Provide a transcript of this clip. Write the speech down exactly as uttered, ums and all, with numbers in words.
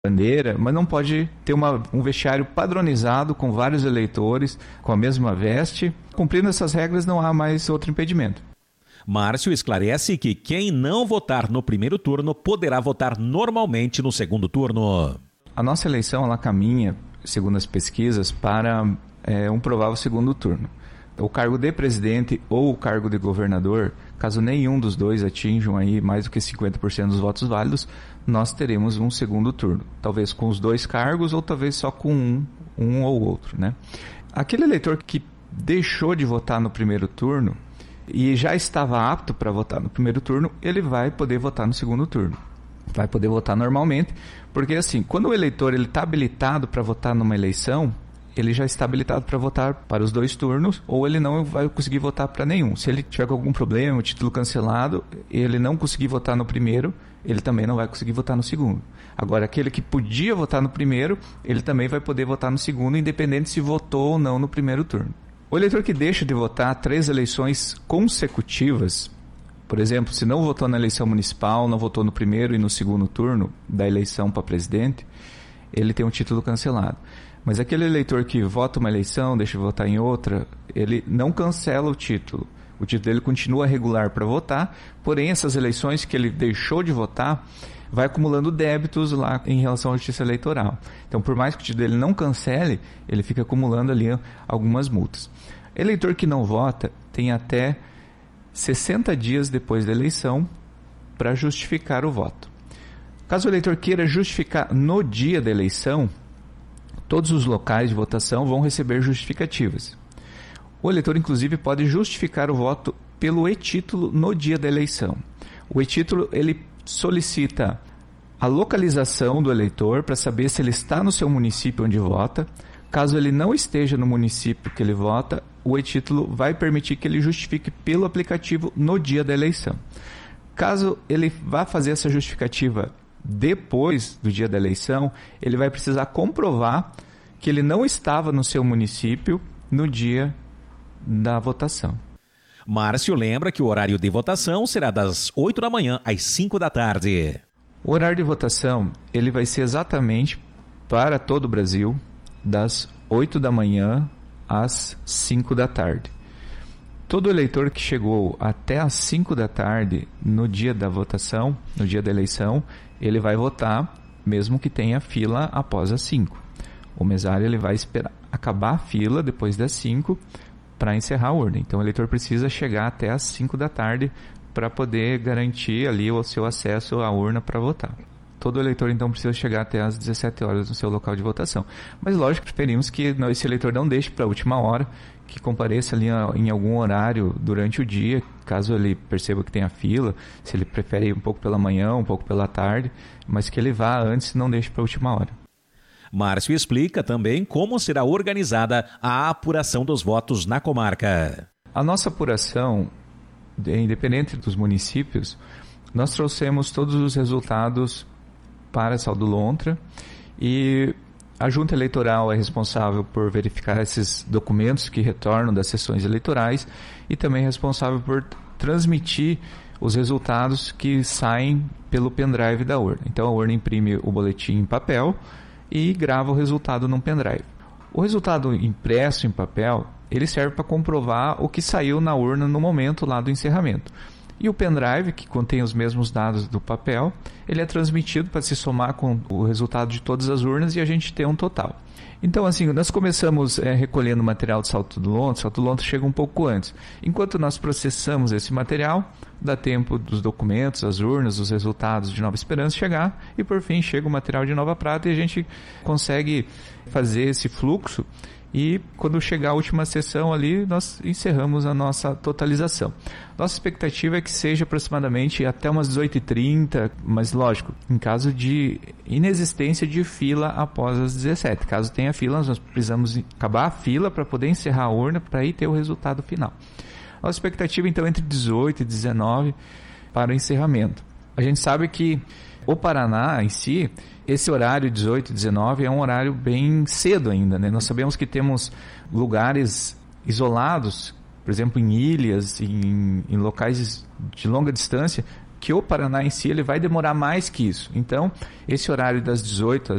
bandeira, mas não pode ter uma, um vestiário padronizado com vários eleitores, com a mesma veste. Cumprindo essas regras, não há mais outro impedimento. Márcio esclarece que quem não votar no primeiro turno poderá votar normalmente no segundo turno. A nossa eleição ela caminha, segundo as pesquisas, para é, um provável segundo turno. O cargo de presidente ou o cargo de governador, caso nenhum dos dois atinjam aí mais do que cinquenta por cento dos votos válidos, nós teremos um segundo turno. Talvez com os dois cargos ou talvez só com um, um ou outro, né? Aquele eleitor que deixou de votar no primeiro turno e já estava apto para votar no primeiro turno, ele vai poder votar no segundo turno. Vai poder votar normalmente, porque assim, quando o eleitor está habilitado para votar numa eleição, ele já está habilitado para votar para os dois turnos, ou ele não vai conseguir votar para nenhum. Se ele tiver com algum problema, o título cancelado, ele não conseguir votar no primeiro, ele também não vai conseguir votar no segundo. Agora, aquele que podia votar no primeiro, ele também vai poder votar no segundo, independente se votou ou não no primeiro turno. O eleitor que deixa de votar três eleições consecutivas, por exemplo, se não votou na eleição municipal, não votou no primeiro e no segundo turno da eleição para presidente, ele tem um título cancelado. Mas aquele eleitor que vota uma eleição, deixa de votar em outra, ele não cancela o título. O título dele continua regular para votar, porém essas eleições que ele deixou de votar, vai acumulando débitos lá em relação à justiça eleitoral. Então, por mais que o título dele não cancele, ele fica acumulando ali algumas multas. Eleitor que não vota tem até sessenta dias depois da eleição para justificar o voto. Caso o eleitor queira justificar no dia da eleição, todos os locais de votação vão receber justificativas. O eleitor, inclusive, pode justificar o voto pelo e-título no dia da eleição. O e-título, ele solicita a localização do eleitor para saber se ele está no seu município onde vota. Caso ele não esteja no município que ele vota, o e-título vai permitir que ele justifique pelo aplicativo no dia da eleição. Caso ele vá fazer essa justificativa depois do dia da eleição, ele vai precisar comprovar que ele não estava no seu município no dia da votação. Márcio lembra que o horário de votação será das oito da manhã às cinco da tarde. O horário de votação ele vai ser exatamente para todo o Brasil, das oito da manhã às cinco da tarde. Todo eleitor que chegou até às cinco da tarde no dia da votação, no dia da eleição, ele vai votar, mesmo que tenha fila após as cinco. O mesário ele vai esperar acabar a fila depois das cinco para encerrar a urna. Então o eleitor precisa chegar até às cinco da tarde para poder garantir ali o seu acesso à urna para votar. Todo eleitor, então, precisa chegar até às dezessete horas no seu local de votação. Mas, lógico, preferimos que esse eleitor não deixe para a última hora, que compareça ali em algum horário durante o dia, caso ele perceba que tem a fila, se ele prefere ir um pouco pela manhã, um pouco pela tarde, mas que ele vá antes e não deixe para a última hora. Márcio explica também como será organizada a apuração dos votos na comarca. A nossa apuração, independente dos municípios, nós trouxemos todos os resultados para Saldo Lontra e a Junta Eleitoral é responsável por verificar esses documentos que retornam das sessões eleitorais e também é responsável por transmitir os resultados que saem pelo pendrive da urna. Então a urna imprime o boletim em papel e grava o resultado num pendrive. O resultado impresso em papel, ele serve para comprovar o que saiu na urna no momento lá do encerramento. E o pendrive, que contém os mesmos dados do papel, ele é transmitido para se somar com o resultado de todas as urnas e a gente ter um total. Então, assim, nós começamos é, recolhendo material de Salto do Lontra. Salto do Lontra chega um pouco antes. Enquanto nós processamos esse material, dá tempo dos documentos, as urnas, os resultados de Nova Esperança chegar e, por fim, chega o material de Nova Prata e a gente consegue fazer esse fluxo. E quando chegar a última sessão ali, nós encerramos a nossa totalização. Nossa expectativa é que seja aproximadamente até umas dezoito e trinta, mas lógico, em caso de inexistência de fila após as dezessete. Caso tenha fila, nós precisamos acabar a fila para poder encerrar a urna, para aí ter o resultado final. Nossa expectativa então é entre dezoito e dezenove para o encerramento. A gente sabe que o Paraná em si, esse horário dezoito e dezenove é um horário bem cedo ainda, né? Nós sabemos que temos lugares isolados, por exemplo, em ilhas, em, em locais de longa distância, que o Paraná em si ele vai demorar mais que isso. Então, esse horário das dezoito